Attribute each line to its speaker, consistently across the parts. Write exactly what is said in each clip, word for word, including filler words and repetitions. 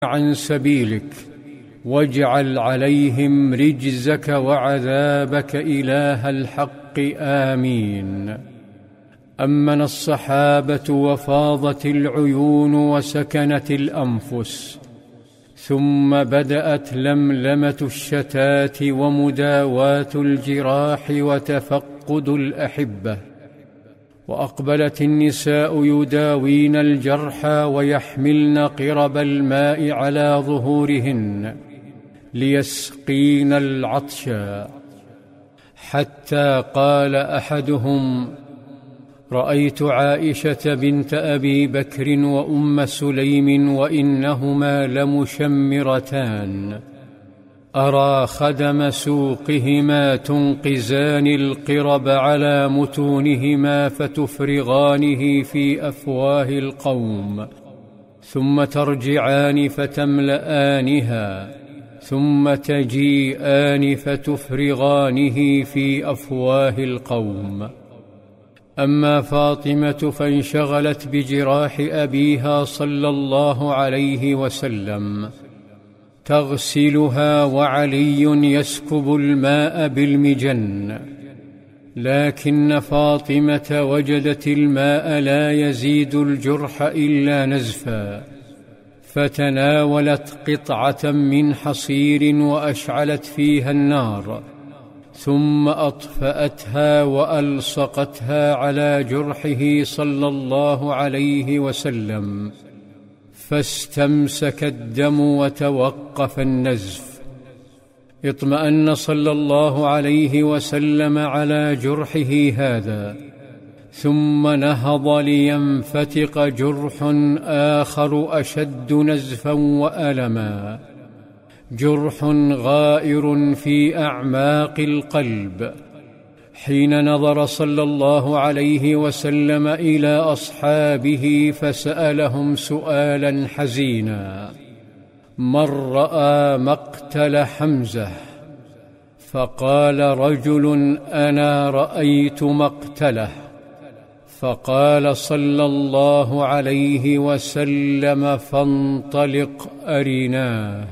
Speaker 1: عن سبيلك، واجعل عليهم رجزك وعذابك إله الحق، آمين. أمن الصحابة وفاضت العيون وسكنت الأنفس، ثم بدأت لملمة الشتات ومداواة الجراح وتفقد الأحبة، وأقبلت النساء يداوين الجرحى ويحملن قرب الماء على ظهورهن ليسقين العطشا، حتى قال أحدهم: رأيت عائشة بنت أبي بكر وأم سليم وإنهما لمشمرتان، أرى خدم سوقهما تنقزان القرب على متونهما فتفرغانه في أفواه القوم، ثم ترجعان فتملآنها، ثم تجيئان فتفرغانه في أفواه القوم. أما فاطمة فانشغلت بجراح أبيها صلى الله عليه وسلم، تغسلها وعلي يسكب الماء بالمجن، لكن فاطمة وجدت الماء لا يزيد الجرح إلا نزفا، فتناولت قطعة من حصير وأشعلت فيها النار، ثم أطفأتها وألصقتها على جرحه صلى الله عليه وسلم، فاستمسك الدم وتوقف النزف. اطمأن صلى الله عليه وسلم على جرحه هذا، ثم نهض لينفتق جرح آخر أشد نزفا وألما، جرح غائر في أعماق القلب. حين نظر صلى الله عليه وسلم إلى أصحابه فسألهم سؤالا حزينا: من رأى مقتل حمزة؟ فقال رجل: أنا رأيت مقتله. فقال صلى الله عليه وسلم: فانطلق أرناه.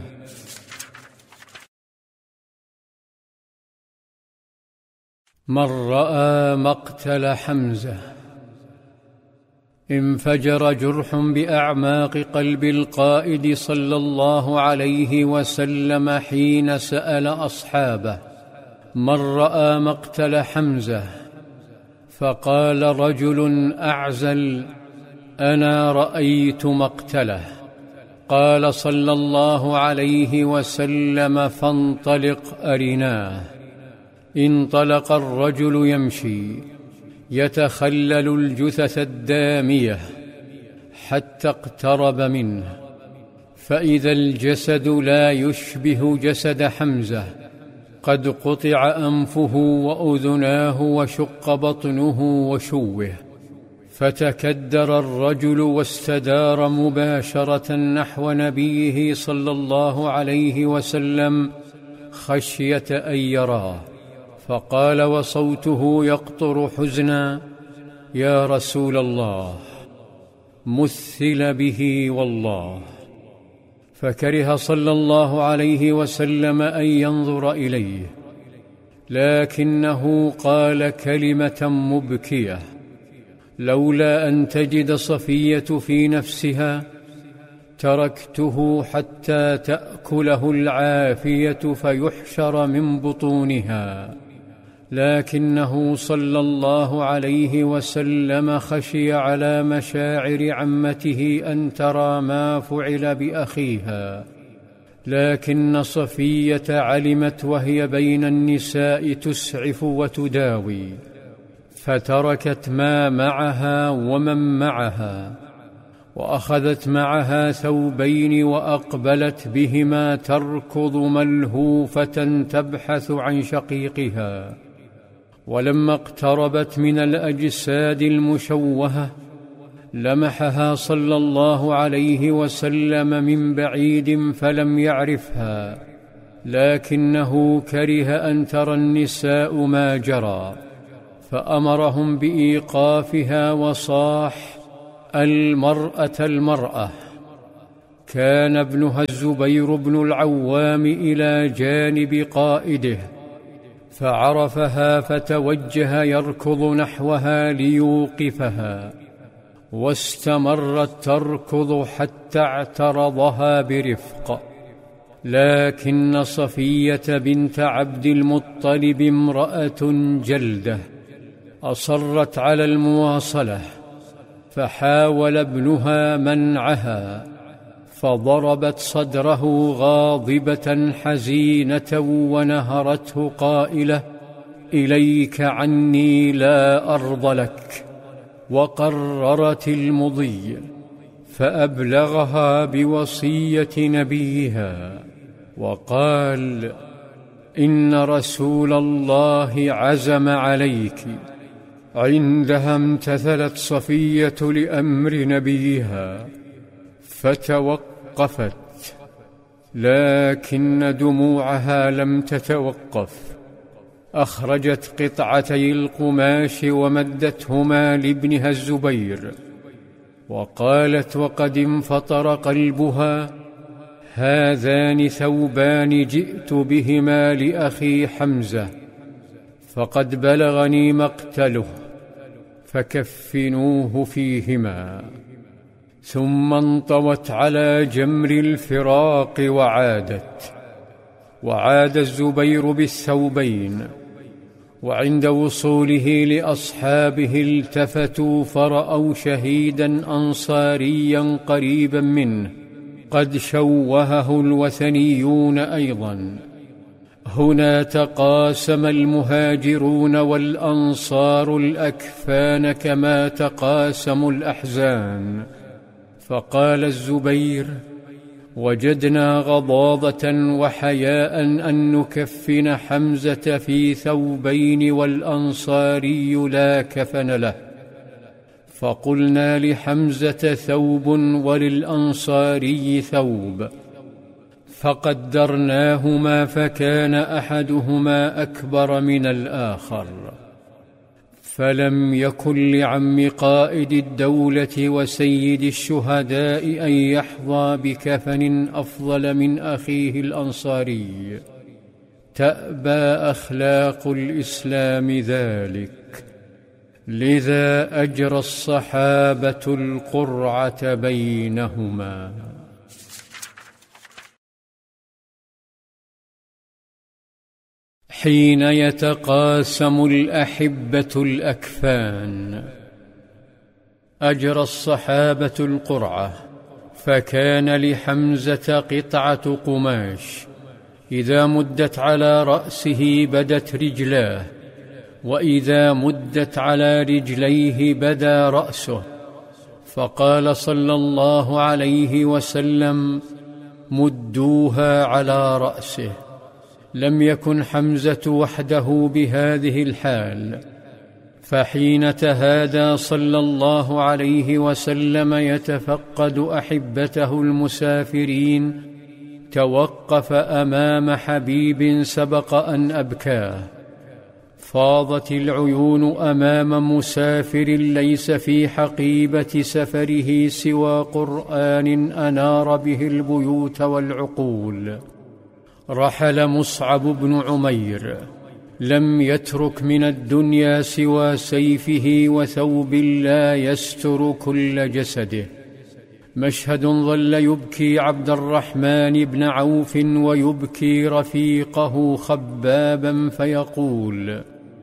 Speaker 1: من رأى مقتل حمزة. انفجر جرح بأعماق قلب القائد صلى الله عليه وسلم حين سأل أصحابه: من رأى مقتل حمزة؟ فقال رجل أعزل: أنا رأيت مقتله. قال صلى الله عليه وسلم: فانطلق أرناه. انطلق الرجل يمشي يتخلل الجثث الدامية حتى اقترب منه، فإذا الجسد لا يشبه جسد حمزة، قد قطع أنفه وأذناه وشق بطنه وشوه. فتكدر الرجل واستدار مباشرة نحو نبيه صلى الله عليه وسلم خشية أن يراه، فقال وصوته يقطر حزنا: يا رسول الله، مثل به والله. فكره صلى الله عليه وسلم أن ينظر إليه، لكنه قال كلمة مبكية: لولا أن تجد صفية في نفسها تركته حتى تأكله العافية فيحشر من بطونها. لكنه صلى الله عليه وسلم خشي على مشاعر عمته أن ترى ما فعل بأخيها، لكن صفية علمت وهي بين النساء تسعف وتداوي، فتركت ما معها ومن معها، وأخذت معها ثوبين وأقبلت بهما تركض ملهوفة تبحث عن شقيقها. ولما اقتربت من الأجساد المشوهة لمحها صلى الله عليه وسلم من بعيد فلم يعرفها، لكنه كره أن ترى النساء ما جرى، فأمرهم بإيقافها وصاح: المرأة المرأة. كان ابنها الزبير بن العوام إلى جانب قائده، فعرفها فتوجه يركض نحوها ليوقفها، واستمرت تركض حتى اعترضها برفق. لكن صفية بنت عبد المطلب امرأة جلدة أصرت على المواصلة، فحاول ابنها منعها، فضربت صدره غاضبة حزينة ونهرته قائلة: إليك عني لا أرض لك. وقررت المضي، فأبلغها بوصية نبيها وقال: إن رسول الله عزم عليك. عندها امتثلت صفية لأمر نبيها فتوقفت، لكن دموعها لم تتوقف. أخرجت قطعتي القماش ومدتهما لابنها الزبير، وقالت وقد انفطر قلبها: هذان ثوبان جئت بهما لأخي حمزة، فقد بلغني مقتله، فكفنوه فيهما. ثم انطوت على جمر الفراق وعادت. وعاد الزبير بالثوبين، وعند وصوله لأصحابه التفتوا فرأوا شهيدا أنصاريا قريبا منه قد شوهه الوثنيون أيضا. هنا تقاسم المهاجرون والأنصار الأكفان كما تقاسموا الأحزان. فقال الزبير: وجدنا غضاضة وحياء أن نكفن حمزة في ثوبين والأنصاري لا كفن له، فقلنا لحمزة ثوب وللأنصاري ثوب، فقدرناهما فكان أحدهما أكبر من الآخر. فلم يكن لعم قائد الدولة وسيد الشهداء أن يحظى بكفن أفضل من أخيه الأنصاري. تأبى أخلاق الإسلام ذلك، لذا أجرى الصحابة القرعة بينهما. حين يتقاسم الأحبة الأكفان، أجرى الصحابة القرعة، فكان لحمزة قطعة قماش إذا مدت على رأسه بدت رجلاه، وإذا مدت على رجليه بدا رأسه. فقال صلى الله عليه وسلم: مدوها على رأسه. لم يكن حمزة وحده بهذه الحال، فحين تهادى صلى الله عليه وسلم يتفقد أحبته المسافرين توقف أمام حبيب سبق أن أبكاه. فاضت العيون أمام مسافر ليس في حقيبة سفره سوى قرآن أنار به البيوت والعقول. رحل مصعب بن عمير، لم يترك من الدنيا سوى سيفه وثوب لا يستر كل جسده. مشهد ظل يبكي عبد الرحمن بن عوف ويبكي رفيقه خبابا فيقول: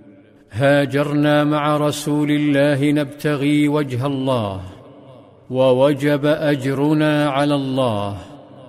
Speaker 1: هاجرنا مع رسول الله نبتغي وجه الله، ووجب أجرنا على الله،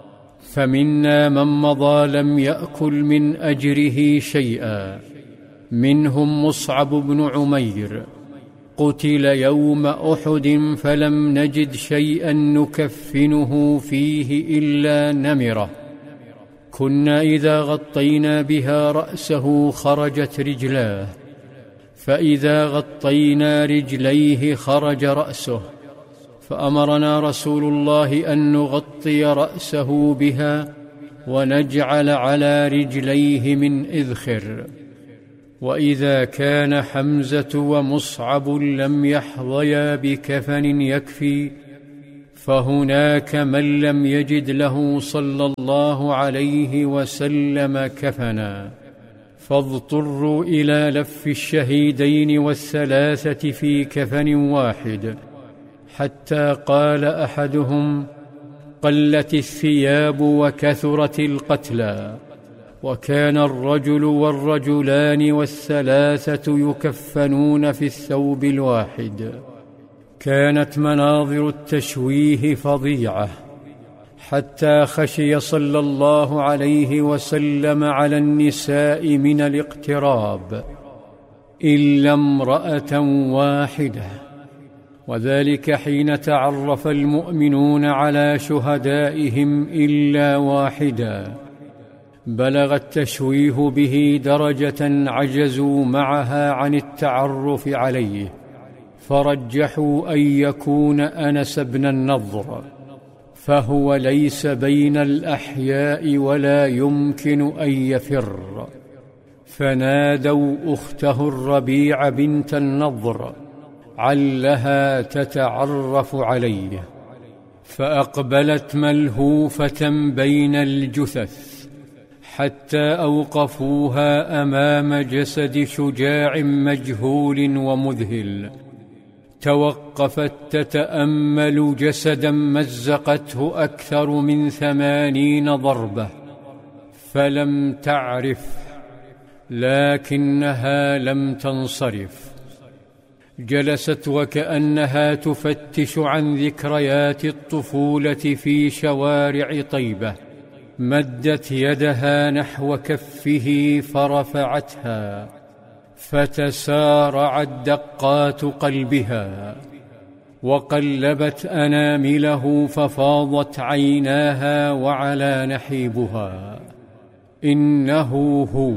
Speaker 1: فمنا من مضى لم يأكل من أجره شيئا، منهم مصعب بن عمير، قتل يوم أحد فلم نجد شيئا نكفنه فيه إلا نمرة، كنا إذا غطينا بها رأسه خرجت رجلاه، فإذا غطينا رجليه خرج رأسه، فأمرنا رسول الله أن نغطي رأسه بها ونجعل على رجليه من إذخر. وإذا كان حمزة ومصعب لم يحظيا بكفن يكفي، فهناك من لم يجد له صلى الله عليه وسلم كفنا، فاضطروا إلى لف الشهيدين والثلاثة في كفن واحد، حتى قال أحدهم: قلت الثياب وكثرت القتلى. وكان الرجل والرجلان والثلاثة يكفنون في الثوب الواحد. كانت مناظر التشويه فظيعة، حتى خشي صلى الله عليه وسلم على النساء من الاقتراب إلا امرأة واحدة، وذلك حين تعرف المؤمنون على شهدائهم إلا واحدا. بلغ التشويه به درجة عجزوا معها عن التعرف عليه، فرجحوا أن يكون أنس بن النضر، فهو ليس بين الأحياء ولا يمكن أن يفر. فنادوا أخته الربيع بنت النضر علها تتعرف عليه، فأقبلت ملهوفة بين الجثث حتى أوقفوها أمام جسد شجاع مجهول ومذهل. توقفت تتأمل جسدا مزقته أكثر من ثمانين ضربة، فلم تعرف، لكنها لم تنصرف. جلست وكأنها تفتش عن ذكريات الطفولة في شوارع طيبة. مدت يدها نحو كفه فرفعتها، فتسارعت دقات قلبها، وقلبت أنامله ففاضت عيناها وعلى نحيبها. إنه هو،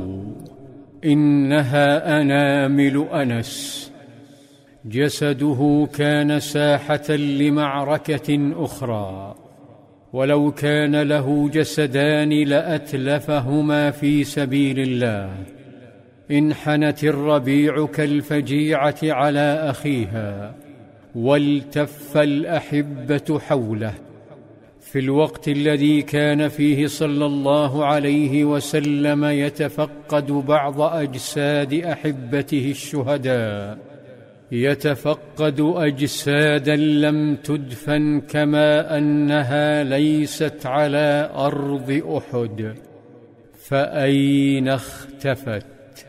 Speaker 1: إنها أنامل أنس. جسده كان ساحة لمعركة أخرى، ولو كان له جسدان لأتلفهما في سبيل الله. انحنت الربيع كالفجيعة على أخيها، والتف الأحبة حوله. في الوقت الذي كان فيه صلى الله عليه وسلم يتفقد بعض أجساد أحبته الشهداء، يتفقد أجسادا لم تدفن، كما أنها ليست على أرض أحد، فأين اختفت؟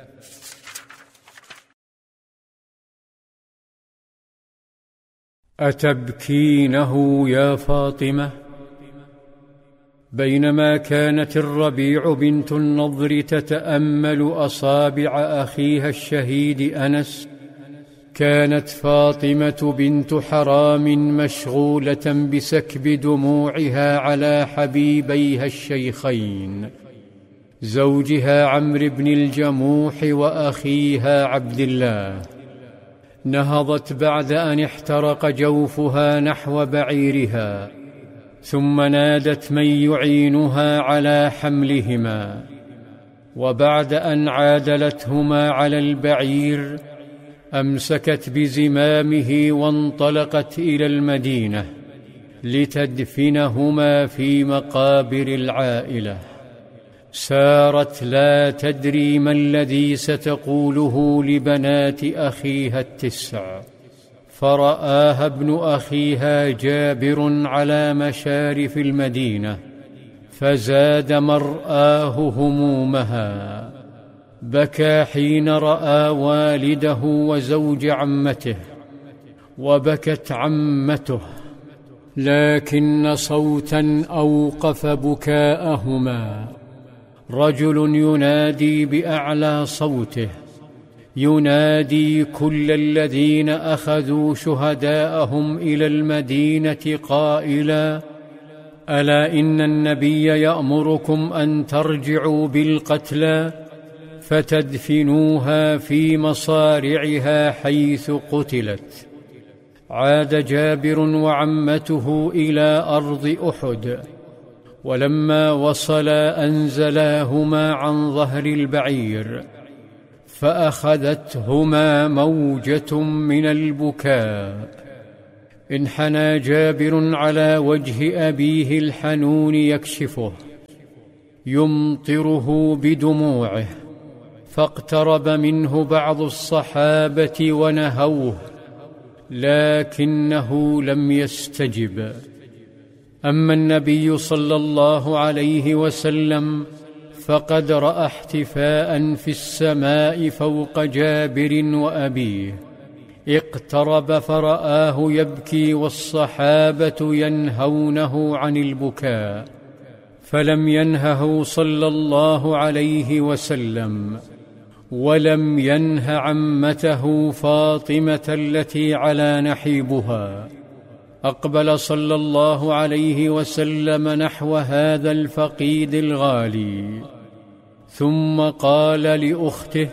Speaker 1: أتبكينه يا فاطمة؟ بينما كانت الربيع بنت النضر تتأمل أصابع أخيها الشهيد أنس، كانت فاطمة بنت حرام مشغولة بسكب دموعها على حبيبيها الشيخين، زوجها عمرو بن الجموح وأخيها عبد الله. نهضت بعد أن احترق جوفها نحو بعيرها، ثم نادت من يعينها على حملهما. وبعد أن عادلتهما على البعير أمسكت بزمامه وانطلقت إلى المدينة لتدفنهما في مقابر العائلة. سارت لا تدري ما الذي ستقوله لبنات أخيها التسع، فرآها ابن أخيها جابر على مشارف المدينة، فزاد مرآه همومها. بكى حين رأى والده وزوج عمته، وبكت عمته، لكن صوتا أوقف بكاءهما. رجل ينادي بأعلى صوته، ينادي كل الذين أخذوا شهداءهم إلى المدينة قائلا: ألا إن النبي يأمركم أن ترجعوا بالقتلى فتدفنوها في مصارعها حيث قتلت. عاد جابر وعمته إلى أرض أحد، ولما وصلا أنزلاهما عن ظهر البعير، فأخذتهما موجة من البكاء. انحنى جابر على وجه أبيه الحنون يكشفه يمطره بدموعه، فاقترب منه بعض الصحابة ونهوه، لكنه لم يستجب. أما النبي صلى الله عليه وسلم فقد رأى احتفاء في السماء فوق جابر وأبيه، اقترب فرآه يبكي والصحابة ينهونه عن البكاء، فلم ينهه صلى الله عليه وسلم، ولم ينه عمته فاطمة التي على نحيبها. أقبل صلى الله عليه وسلم نحو هذا الفقيد الغالي، ثم قال لأخته: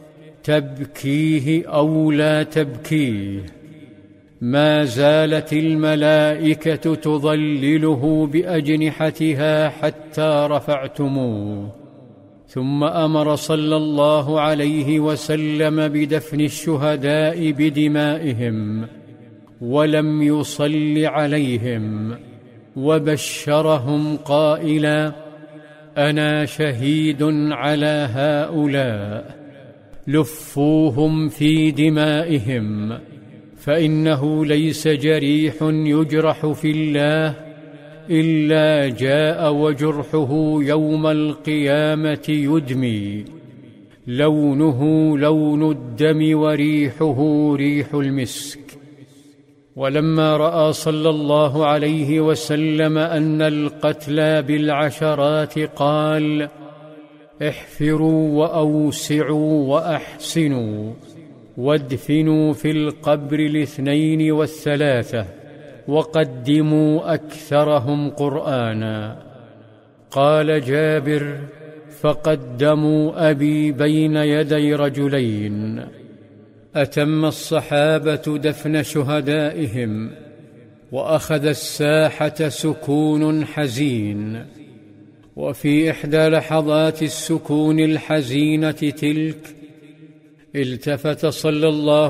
Speaker 1: تبكيه أو لا تبكيه؟ ما زالت الملائكة تظلله بأجنحتها حتى رفعتموه. ثم أمر صلى الله عليه وسلم بدفن الشهداء بدمائهم، ولم يصل عليهم، وبشرهم قائلا: أنا شهيد على هؤلاء، لفوهم في دمائهم، فإنه ليس جريح يجرح في الله إلا جاء وجرحه يوم القيامة يدمي، لونه لون الدم وريحه ريح المسك. ولما رأى صلى الله عليه وسلم أن القتلى بالعشرات قال: احفروا وأوسعوا وأحسنوا، وادفنوا في القبر الاثنين والثلاثة، وقدموا أكثرهم قرآنا. قال جابر: فقدموا أبي بين يدي رجلين. أتم الصحابة دفن شهدائهم، وأخذ الساحة سكون حزين. وفي إحدى لحظات السكون الحزينة تلك التفت صلى الله